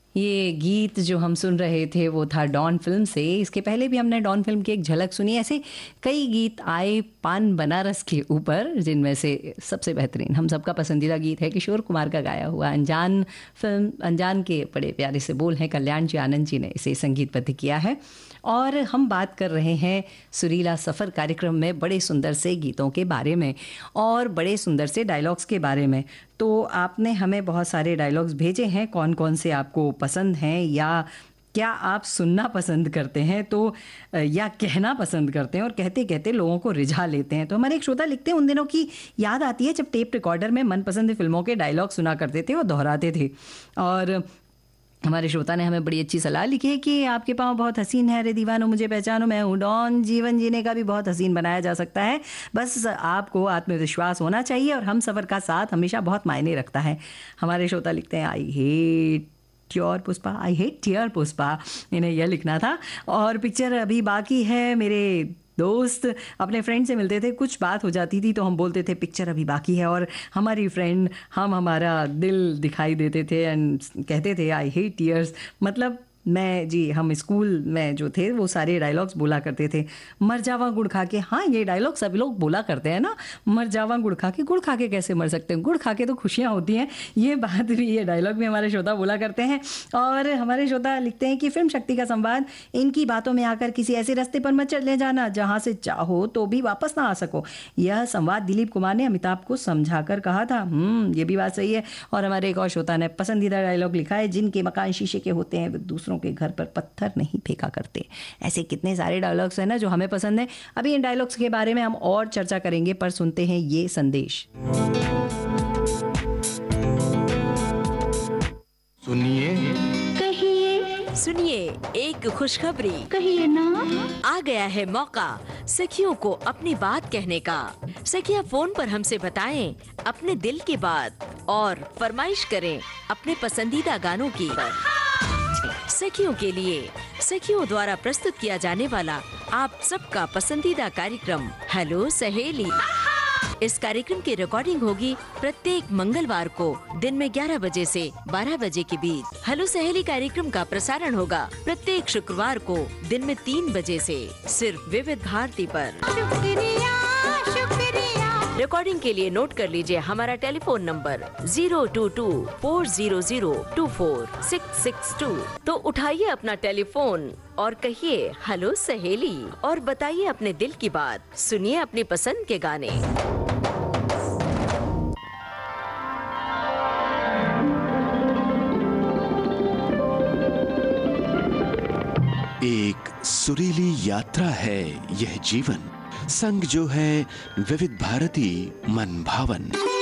ये गीत जो हम सुन रहे थे वो था डॉन फिल्म से। इसके पहले भी हमने डॉन फिल्म की एक झलक सुनी। ऐसे कई गीत आए पान बनारस के ऊपर, जिनमें से सबसे बेहतरीन हम सबका पसंदीदा गीत है किशोर कुमार का गाया हुआ अनजान फिल्म। अनजान के बड़े प्यारे से बोल हैं, कल्याण जी आनंद जी ने इसे संगीतबद्ध किया है। और हम बात कर रहे हैं सुरीला सफ़र कार्यक्रम में बड़े सुंदर से गीतों के बारे में और बड़े सुंदर से डायलॉग्स के बारे में। तो आपने हमें बहुत सारे डायलॉग्स भेजे हैं, कौन कौन से आपको पसंद हैं या क्या आप सुनना पसंद करते हैं, तो या कहना पसंद करते हैं और कहते कहते लोगों को रिझा लेते हैं। तो हमारे एक श्रोता लिखते हैं, उन दिनों की याद आती है जब टेप रिकॉर्डर में मनपसंद फिल्मों के डायलॉग सुना करते थे और दोहराते थे। और हमारे श्रोता ने हमें बड़ी अच्छी सलाह लिखी है कि आपके पाँव बहुत हसीन है, रे दीवानो मुझे पहचानो मैं हूँ डॉन। जीवन जीने का भी बहुत हसीन बनाया जा सकता है, बस आपको आत्मविश्वास होना चाहिए और हम सफ़र का साथ हमेशा बहुत मायने रखता है। हमारे श्रोता लिखते हैं, I hate Pushpa, I hate tier Pushpa, इन्हें यह लिखना था। और पिक्चर अभी बाकी है, मेरे दोस्त अपने फ्रेंड से मिलते थे, कुछ बात हो जाती थी तो हम बोलते थे पिक्चर अभी बाकी है, और हमारी फ्रेंड हमारा दिल दिखाई देते थे एंड कहते थे आई हेट टीयर्स। मतलब हम स्कूल में जो थे वो सारे डायलॉग्स बोला करते थे। मर जावा गुड़ खा के, हाँ ये डायलॉग सभी लोग बोला करते हैं ना, मर जावा गुड़ खा के कैसे मर सकते हैं, गुड़ खा के तो खुशियाँ होती हैं। ये बात भी, ये डायलॉग भी हमारे श्रोता बोला करते हैं। और हमारे श्रोता लिखते हैं कि फिल्म शक्ति का संवाद, इनकी बातों में आकर किसी ऐसे रास्ते पर मत चले जाना जहाँ से चाहो तो भी वापस ना आ सको। यह संवाद दिलीप कुमार ने अमिताभ को समझाकर कहा था। ये भी बात सही है। और हमारे एक और श्रोता ने पसंदीदा डायलॉग लिखा है, जिनके मकान शीशे के होते हैं वे दूसरों के घर पर पत्थर नहीं फेंका करते। ऐसे कितने सारे डायलॉग्स हैं ना जो हमें पसंद है। अभी इन डायलॉग्स के बारे में हम और चर्चा करेंगे, पर सुनते हैं ये संदेश। सुनिए एक खुशखबरी, कहिए ना। आ गया है मौका सखियों को अपनी बात कहने का। सखियां फोन पर हमसे बताएं अपने दिल की बात और फरमाइश करें अपने पसंदीदा गानों की। सखियों के लिए सखियों द्वारा प्रस्तुत किया जाने वाला आप सबका पसंदीदा कार्यक्रम हेलो सहेली। इस कार्यक्रम की रिकॉर्डिंग होगी प्रत्येक मंगलवार को दिन में 11 बजे से 12 बजे के बीच। हेलो सहेली कार्यक्रम का प्रसारण होगा प्रत्येक शुक्रवार को दिन में 3 बजे से सिर्फ विविध भारती पर। शुक्रिया शुक्रिया। रिकॉर्डिंग के लिए नोट कर लीजिए हमारा टेलीफोन नंबर 02240024662। तो उठाइए अपना टेलीफोन और कहिए हेलो सहेली और बताइए अपने दिल की बात। सुनिए अपनी पसंद के गाने। एक सुरीली यात्रा है यह जीवन, संग जो है विविध भारती मन भावन।